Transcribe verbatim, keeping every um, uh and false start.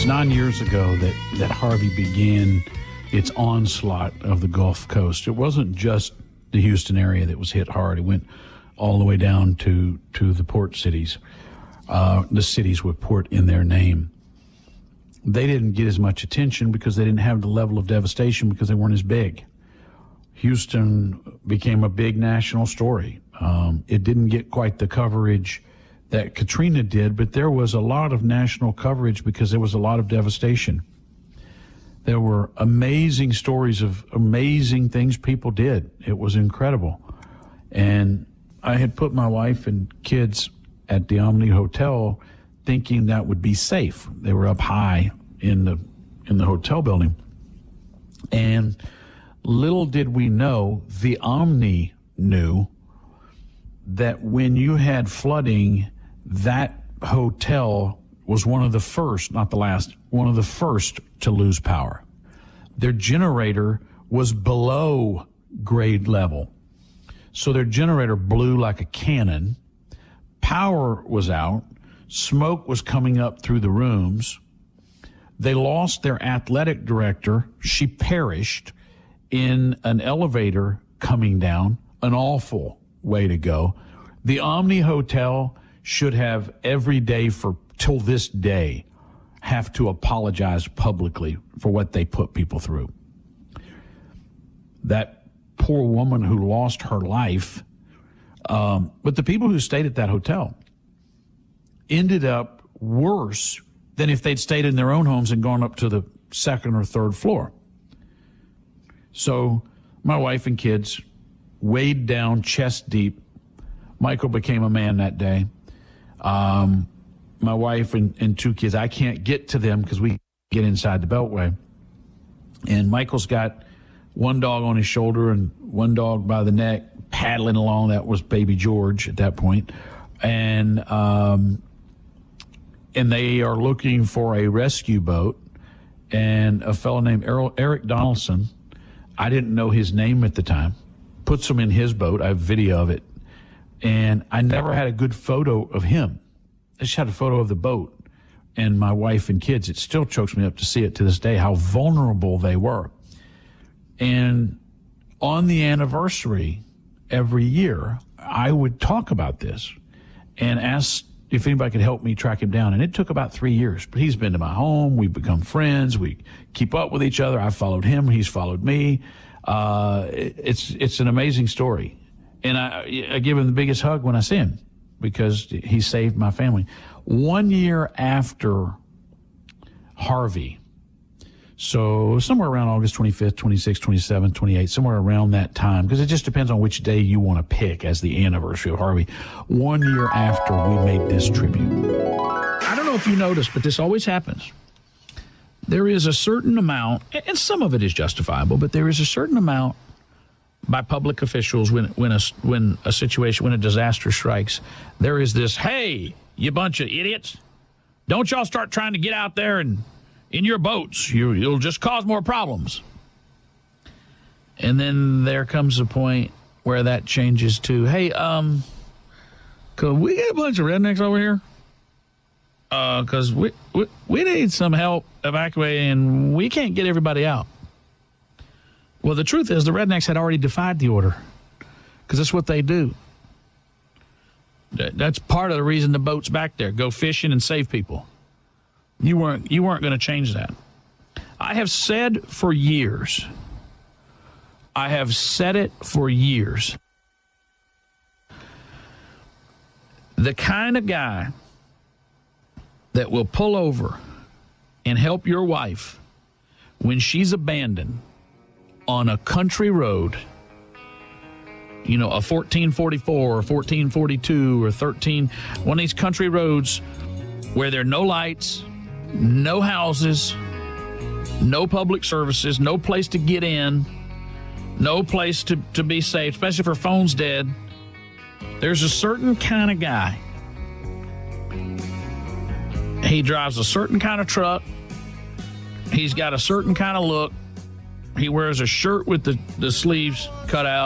was nine years ago that, that Harvey began its onslaught of the Gulf Coast. It wasn't just the Houston area that was hit hard. It went all the way down to, to the port cities, uh, the cities with port in their name. They didn't get as much attention because they didn't have the level of devastation because they weren't as big. Houston became a big national story. Um, it didn't get quite the coverage that Katrina did, but there was a lot of national coverage because there was a lot of devastation. There were amazing stories of amazing things people did. It was incredible. And I had put my wife and kids at the Omni Hotel thinking that would be safe. They were up high in the in the hotel building. And little did we know, the Omni knew that when you had flooding, that hotel was one of the first, not the last, one of the first to lose power. Their generator was below grade level. So their generator blew like a cannon. Power was out. Smoke was coming up through the rooms. They lost their athletic director. She perished in an elevator coming down. An awful way to go. The Omni Hotel should have every day for till this day have to apologize publicly for what they put people through. That poor woman who lost her life, um, but the people who stayed at that hotel ended up worse than if they'd stayed in their own homes and gone up to the second or third floor. So my wife and kids weighed down chest deep. Michael became a man that day. Um, my wife and, and two kids, I can't get to them because we get inside the Beltway. And Michael's got one dog on his shoulder and one dog by the neck paddling along. That was baby George at that point. And, um, and they are looking for a rescue boat. And a fellow named Eric Donaldson, I didn't know his name at the time, puts them in his boat. I have video of it. And I never had a good photo of him. I just had a photo of the boat and my wife and kids. It still chokes me up to see it to this day, how vulnerable they were. And on the anniversary every year, I would talk about this and ask if anybody could help me track him down. And it took about three years. But he's been to my home. We've become friends. We keep up with each other. I followed him. He's followed me. Uh, it, it's it's an amazing story. And I, I give him the biggest hug when I see him because he saved my family. One year after Harvey, so somewhere around August twenty-fifth, twenty-sixth, twenty-seventh, twenty-eighth, somewhere around that time, because it just depends on which day you want to pick as the anniversary of Harvey. One year after we made this tribute. I don't know if you noticed, but this always happens. There is a certain amount, and some of it is justifiable, but there is a certain amount by public officials when when a when a situation when a disaster strikes. There is this, hey, you bunch of idiots, don't y'all start trying to get out there and in your boats. You you'll just cause more problems. And then there comes a point where that changes to, hey, um, could we get a bunch of rednecks over here? Uh, because we, we we need some help evacuating. We can't get everybody out. Well, the truth is the rednecks had already defied the order because that's what they do. That's part of the reason the boat's back there. Go fishing and save people. You weren't, you weren't going to change that. I have said for years, I have said it for years, the kind of guy that will pull over and help your wife when she's abandoned on a country road, you know, a fourteen forty-four or fourteen forty-two or thirteen, one of these country roads where there are no lights, no houses, no public services, no place to get in, no place to, to be safe, especially if her phone's dead. There's a certain kind of guy. He drives a certain kind of truck. He's got a certain kind of look. He wears a shirt with the, the sleeves cut out.